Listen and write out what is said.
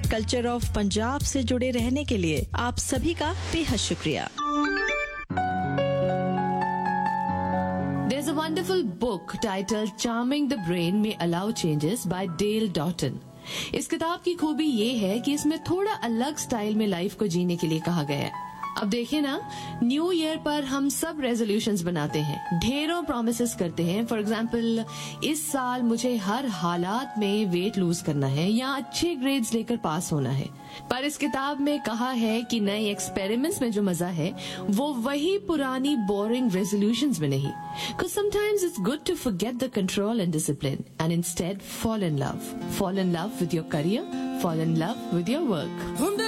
Culture of Punjab से जुड़े रहने के लिए आप सभी का बेहद शुक्रिया। There's a wonderful book titled Charming the Brain May Allow Changes by Dale Doughton. इस किताब की खूबी ये है कि इसमें थोड़ा अलग स्टाइल में लाइफ को जीने के लिए कहा गया है। अब देखें ना, न्यू ईयर पर हम सब रेजोल्यूशंस बनाते हैं, ढेरों प्रोमिसेस करते हैं। फॉर एग्जांपल, इस साल मुझे हर हालात में वेट लूज करना है या अच्छे ग्रेड्स लेकर पास होना है। पर इस किताब में कहा है कि नए एक्सपेरिमेंट्स में जो मजा है वो वही पुरानी बोरिंग रेजोल्यूशंस में नहीं। Because sometimes it's good to forget the control and discipline and instead fall in love. Fall in love with your career, fall in love with your work.